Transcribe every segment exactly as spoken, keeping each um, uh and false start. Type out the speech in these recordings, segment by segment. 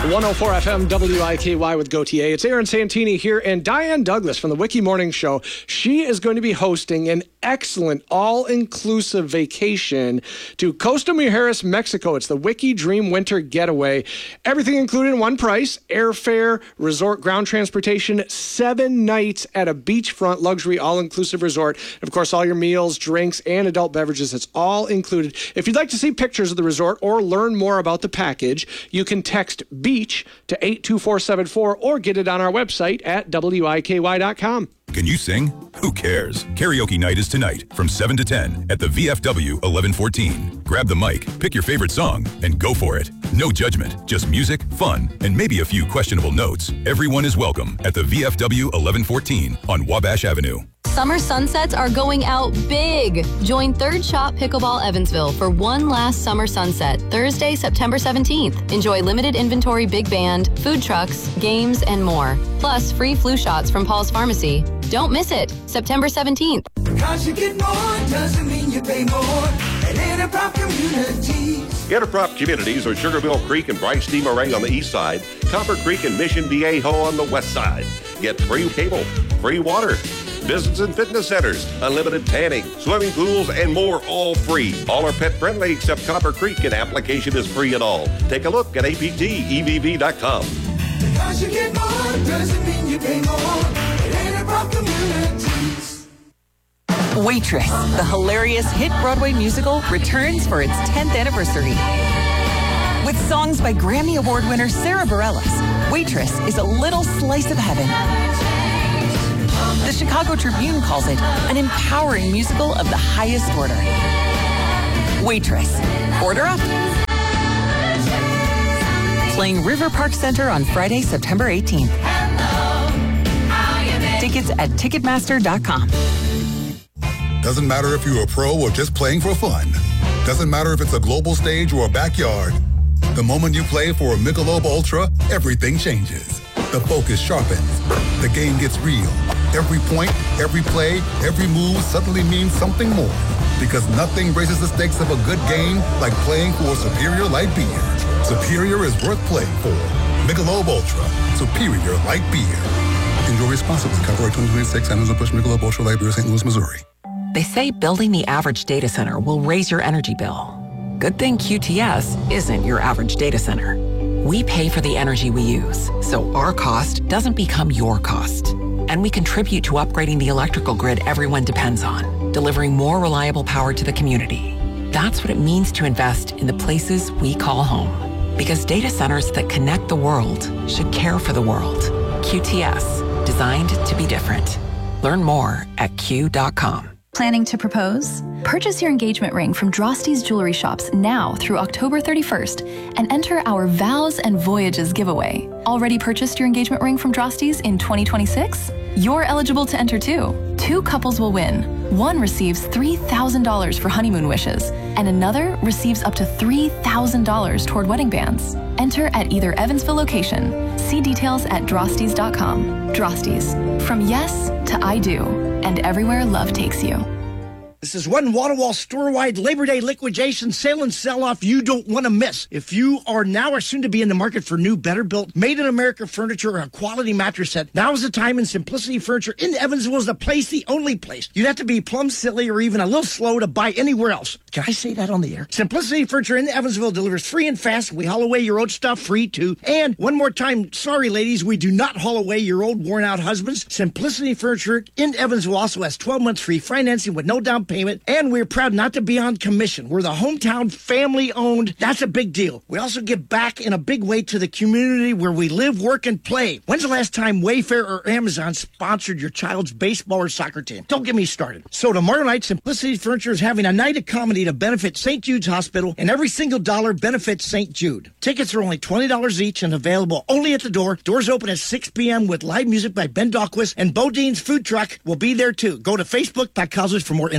one oh four F M W I K Y with GoTA. It's Aaron Santini here, and Diane Douglas from the Wiki Morning Show. She is going to be hosting an excellent all-inclusive vacation to Costa Mujeres, Mexico. It's the Wiki Dream Winter Getaway. Everything included in one price: airfare, resort ground transportation, seven nights at a beachfront luxury all-inclusive resort. And of course, all your meals, drinks, and adult beverages, it's all included. If you'd like to see pictures of the resort or learn more about the package, you can text BEACH to eight two four seven four or get it on our website at W I K Y dot com. Can you sing? Who cares? Karaoke night is tonight from seven to ten at the V F W eleven fourteen. Grab the mic, pick your favorite song, and go for it. No judgment, just music, fun, and maybe a few questionable notes. Everyone is welcome at the V F W eleven fourteen on Wabash Avenue. Summer sunsets are going out big. Join Third Shot Pickleball Evansville for one last summer sunset, Thursday, September seventeenth. Enjoy limited inventory big band, food trucks, games, and more. Plus, free flu shots from Paul's Pharmacy. Don't miss it, September seventeenth. Because you get more doesn't mean you pay more at Interprop Communities. Interprop Communities are Sugarmill Creek and Bryce D. Moray on the east side, Copper Creek and Mission Viejo on the west side. Get free cable, free water, business and fitness centers, unlimited tanning, swimming pools, and more, all free. All are pet friendly except Copper Creek, and application is free at all. Take a look at A P T E V V dot com. Because you get more doesn't mean you pay more at Interprop Communities. Waitress, the hilarious hit Broadway musical, returns for its tenth anniversary. With songs by Grammy Award winner Sarah Bareilles, Waitress is a little slice of heaven. The Chicago Tribune calls it an empowering musical of the highest order. Waitress. Order up. Playing River Park Center on Friday, September eighteenth. Tickets at Ticketmaster dot com. Doesn't matter if you're a pro or just playing for fun. Doesn't matter if it's a global stage or a backyard. The moment you play for a Michelob Ultra, everything changes. The focus sharpens. The game gets real. Every point, every play, every move suddenly means something more. Because nothing raises the stakes of a good game like playing for a superior light beer. Superior is worth playing for. Michelob Ultra. Superior light beer. Enjoy responsibly. Copyright twenty twenty-six. Anheuser-Busch Michelob Ultra Light Beer, Saint Louis, Missouri. They say building the average data center will raise your energy bill. Good thing Q T S isn't your average data center. We pay for the energy we use, so our cost doesn't become your cost. And we contribute to upgrading the electrical grid everyone depends on, delivering more reliable power to the community. That's what it means to invest in the places we call home. Because data centers that connect the world should care for the world. Q T S, designed to be different. Learn more at Q dot com. Planning to propose? Purchase your engagement ring from Drosty's Jewelry Shops now through October thirty-first and enter our Vows and Voyages giveaway. Already purchased your engagement ring from Drosty's in twenty twenty-six? You're eligible to enter too. Two couples will win. One receives three thousand dollars for honeymoon wishes, and another receives up to three thousand dollars toward wedding bands. Enter at either Evansville location. See details at Drostys dot com. Drosty's. From yes to I do, and everywhere love takes you. This is one wall-to-wall store-wide Labor Day liquidation sale and sell-off you don't want to miss. If you are now or soon to be in the market for new, better-built, made-in-America furniture or a quality mattress set, now is the time, and Simplicity Furniture in Evansville is the place, the only place. You'd have to be plumb silly or even a little slow to buy anywhere else. Can I say that on the air? Simplicity Furniture in Evansville delivers free and fast. We haul away your old stuff free, too. And one more time, sorry, ladies, we do not haul away your old, worn-out husbands. Simplicity Furniture in Evansville also has twelve months free financing with no down payment. And we're proud not to be on commission. We're the hometown family-owned. That's a big deal. We also give back in a big way to the community where we live, work, and play. When's the last time Wayfair or Amazon sponsored your child's baseball or soccer team? Don't get me started. So tomorrow night, Simplicity Furniture is having a night of comedy to benefit Saint Jude's Hospital, and every single dollar benefits Saint Jude. Tickets are only twenty dollars each and available only at the door. Doors open at six p.m. with live music by Ben Dahlquist, and Bodine's food truck will be there too. Go to Facebook dot com for more info.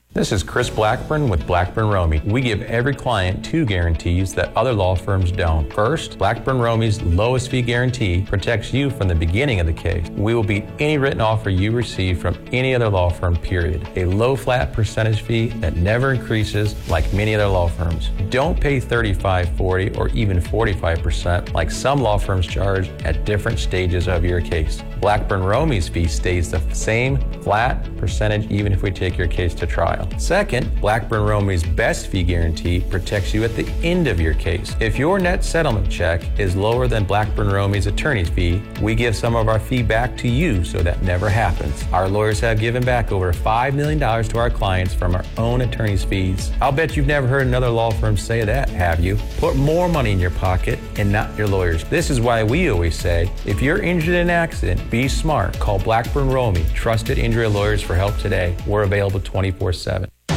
This is Chris Blackburn with Blackburn Romey. We give every client two guarantees that other law firms don't. First, Blackburn Romey's lowest fee guarantee protects you from the beginning of the case. We will beat any written offer you receive from any other law firm, period. A low flat percentage fee that never increases like many other law firms. Don't pay thirty-five, forty, or even forty-five percent like some law firms charge at different stages of your case. Blackburn Romey's fee stays the same flat percentage even if we take your case to trial. Second, Blackburn Romey's best fee guarantee protects you at the end of your case. If your net settlement check is lower than Blackburn Romey's attorney's fee, we give some of our fee back to you so that never happens. Our lawyers have given back over five million dollars to our clients from our own attorney's fees. I'll bet you've never heard another law firm say that, have you? Put more money in your pocket and not your lawyers. This is why we always say, if you're injured in an accident, be smart. Call Blackburn Romey, trusted injury lawyers, for help today. We're available twenty-four seven.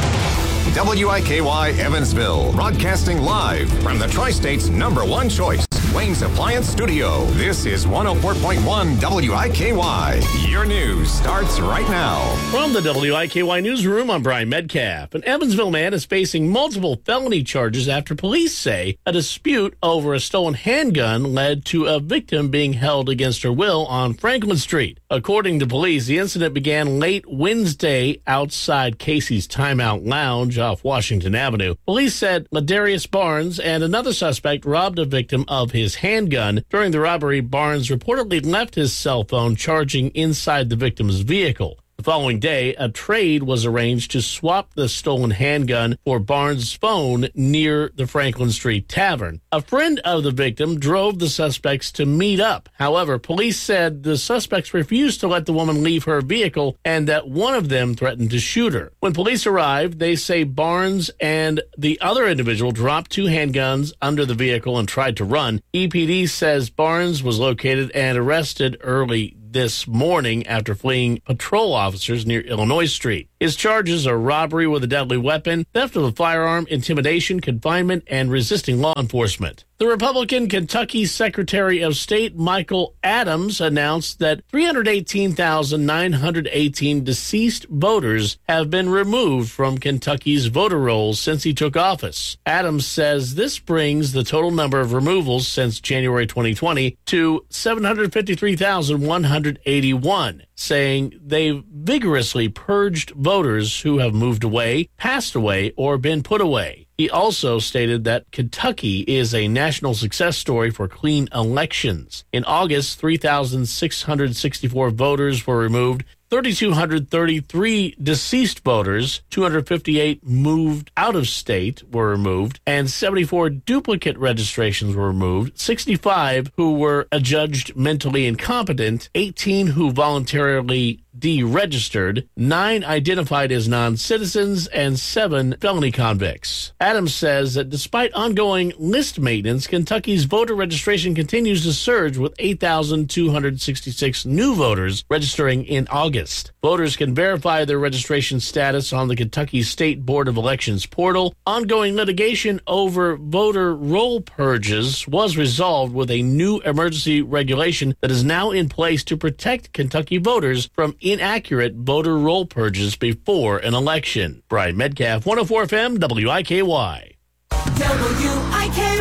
W I K Y Evansville, broadcasting live from the Tri-State's number one choice, Wayne's Appliance Studio. This is one oh four point one W I K Y. Your news starts right now. From the W I K Y newsroom, I'm Brian Metcalf. An Evansville man is facing multiple felony charges after police say a dispute over a stolen handgun led to a victim being held against her will on Franklin Street. According to police, the incident began late Wednesday outside Casey's Timeout Lounge off Washington Avenue. Police said Ladarius Barnes and another suspect robbed a victim of his handgun. During the robbery, Barnes reportedly left his cell phone charging inside the victim's vehicle. The following day, a trade was arranged to swap the stolen handgun for Barnes' phone near the Franklin Street Tavern. A friend of the victim drove the suspects to meet up. However, police said the suspects refused to let the woman leave her vehicle and that one of them threatened to shoot her. When police arrived, they say Barnes and the other individual dropped two handguns under the vehicle and tried to run. E P D says Barnes was located and arrested early this morning after fleeing patrol officers near Illinois Street. His charges are robbery with a deadly weapon, theft of a firearm, intimidation, confinement, and resisting law enforcement. The Republican Kentucky Secretary of State Michael Adams announced that three hundred eighteen thousand nine hundred eighteen deceased voters have been removed from Kentucky's voter rolls since he took office. Adams says this brings the total number of removals since January twenty twenty to seven hundred fifty-three thousand one hundred eighty-one, saying they've vigorously purged voters who have moved away, passed away, or been put away. He also stated that Kentucky is a national success story for clean elections. In August, three thousand six hundred sixty-four voters were removed, three thousand two hundred thirty-three deceased voters, two hundred fifty-eight moved out of state were removed, and seventy-four duplicate registrations were removed, sixty-five who were adjudged mentally incompetent, eighteen who voluntarily deregistered, nine identified as non-citizens, and seven felony convicts. Adams says that despite ongoing list maintenance, Kentucky's voter registration continues to surge with eight thousand two hundred sixty-six new voters registering in August. Voters can verify their registration status on the Kentucky State Board of Elections portal. Ongoing litigation over voter roll purges was resolved with a new emergency regulation that is now in place to protect Kentucky voters from inaccurate voter roll purges before an election. Brian Metcalf, one oh four F M, W I K Y. W I K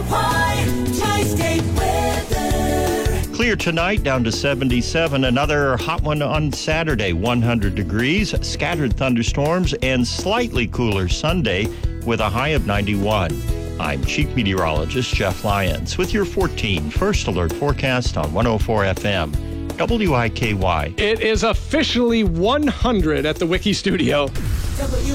Y, Tri-State weather. Clear tonight, down to seventy-seven. Another hot one on Saturday, one hundred degrees, scattered thunderstorms, and slightly cooler Sunday with a high of ninety-one. I'm Chief Meteorologist Jeff Lyons with your fourteen First Alert forecast on one oh four F M. W I K Y. It is officially one hundred at the Wiki Studio.